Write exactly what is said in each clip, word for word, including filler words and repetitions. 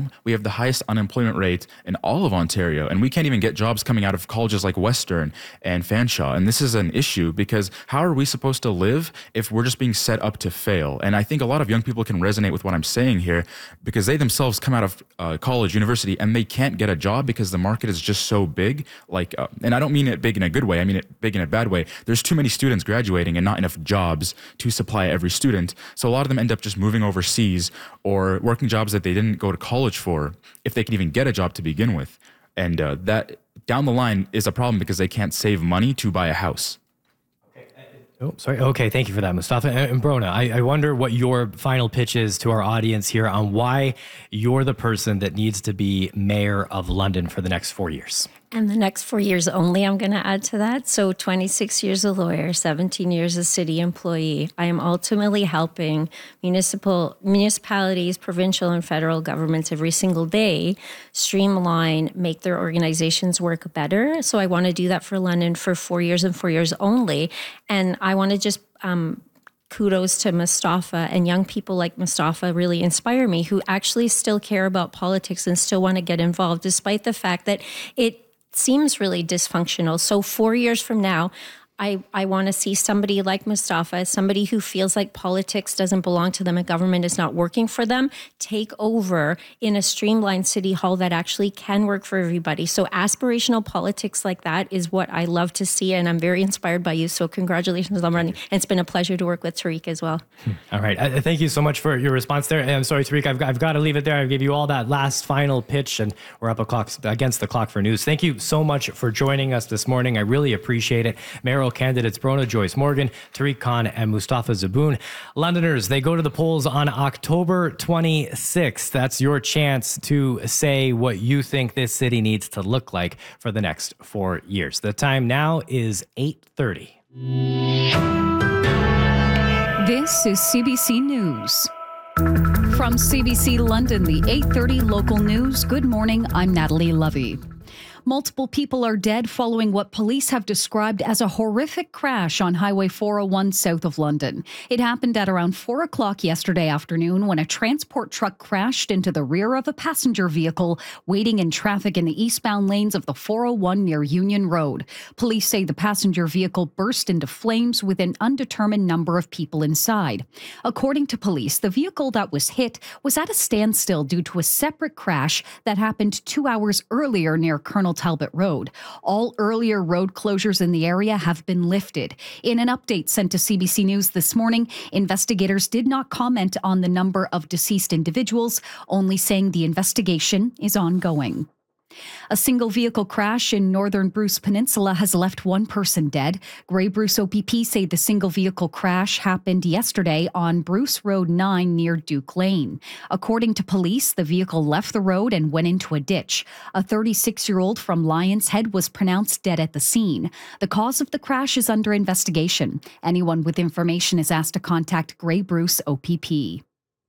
home. We have the highest unemployment rate in all of Ontario, and we can't even get jobs coming out of colleges like Western and Fanshawe. And this is an issue because how are we supposed to live if we're just being set up to fail? And I think a lot of young people can resonate with what I'm saying here because they themselves come out of uh, college, university, and they can't get a job because the market is just so big. Like, uh, and I don't mean it big in a good way. I mean it big in a bad way. There's too many students graduating and not enough jobs to supply every student. So a lot of them end up just moving overseas or working jobs that they didn't go to college for, if they can even get a job to begin with. And uh, that down the line is a problem because they can't save money to buy a house. Oh, sorry. Okay, thank you for that, Mustafa. And Brona, I, I wonder what your final pitch is to our audience here on why you're the person that needs to be mayor of London for the next four years. And the next four years only, I'm going to add to that. So twenty-six years a lawyer, seventeen years a city employee. I am ultimately helping municipal municipalities, provincial and federal governments every single day streamline, make their organizations work better. So I want to do that for London for four years and four years only. And I want to just um, kudos to Mustafa, and young people like Mustafa really inspire me, who actually still care about politics and still want to get involved, despite the fact that it seems really dysfunctional. So four years from now, I, I want to see somebody like Mustafa, somebody who feels like politics doesn't belong to them and government is not working for them, take over in a streamlined city hall that actually can work for everybody. So aspirational politics like that is what I love to see, and I'm very inspired by you. So congratulations on running. And it's been a pleasure to work with Tariq as well. All right. Uh, thank you so much for your response there. I'm sorry, Tariq, I've, I've got to leave it there. I gave you all that last final pitch, and we're up a clock, against the clock for news. Thank you so much for joining us this morning. I really appreciate it. Mayoral candidates Brona Joyce Morgan, Tariq Khan, and Mustafa Zeboon. Londoners, they go to the polls on October twenty-sixth. That's your chance to say what you think this city needs to look like for the next four years. The time now is eight thirty. This is C B C News. From C B C London, the eight thirty local news. Good morning, I'm Natalie Lovey. Multiple people are dead following what police have described as a horrific crash on Highway four oh one south of London. It happened at around four o'clock yesterday afternoon when a transport truck crashed into the rear of a passenger vehicle waiting in traffic in the eastbound lanes of the four oh one near Union Road. Police say the passenger vehicle burst into flames with an undetermined number of people inside. According to police, the vehicle that was hit was at a standstill due to a separate crash that happened two hours earlier near Colonel Talbot Road. All earlier road closures in the area have been lifted. In an update sent to C B C News this morning, investigators did not comment on the number of deceased individuals, only saying the investigation is ongoing. A single vehicle crash in northern Bruce Peninsula has left one person dead. Grey Bruce O P P say the single vehicle crash happened yesterday on Bruce Road nine near Duke Lane. According to police, the vehicle left the road and went into a ditch. A thirty-six-year-old from Lions Head was pronounced dead at the scene. The cause of the crash is under investigation. Anyone with information is asked to contact Grey Bruce O P P.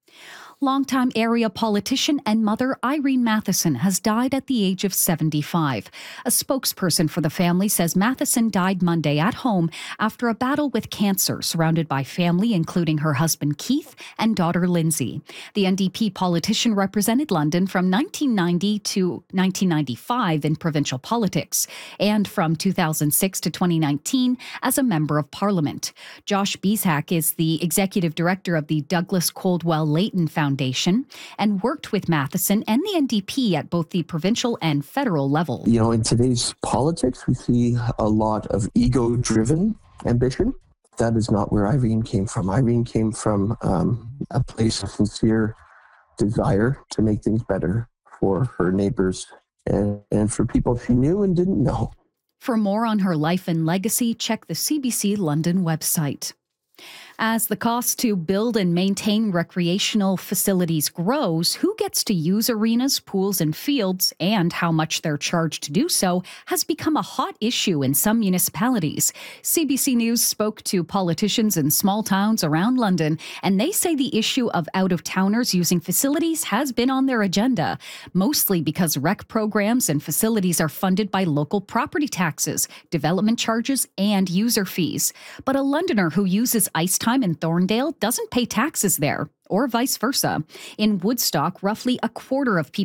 Longtime area politician and mother Irene Matheson has died at the age of seventy-five. A spokesperson for the family says Matheson died Monday at home after a battle with cancer, surrounded by family, including her husband Keith and daughter Lindsay. The N D P politician represented London from nineteen ninety to nineteen ninety-five in provincial politics, and from two thousand six to twenty nineteen as a member of parliament. Josh Beeshak is the executive director of the Douglas Coldwell Leighton Foundation. Foundation and worked with Matheson and the N D P at both the provincial and federal level. You know, in today's politics, we see a lot of ego-driven ambition. That is not where Irene came from. Irene came from um, a place of sincere desire to make things better for her neighbors and, and for people she knew and didn't know. For more on her life and legacy, check the C B C London website. As the cost to build and maintain recreational facilities grows, who gets to use arenas, pools, and fields, and how much they're charged to do so has become a hot issue in some municipalities. C B C News spoke to politicians in small towns around London, and they say the issue of out-of-towners using facilities has been on their agenda, mostly because rec programs and facilities are funded by local property taxes, development charges, and user fees. But a Londoner who uses ice time in Thorndale doesn't pay taxes there, or vice versa. In Woodstock, roughly a quarter of people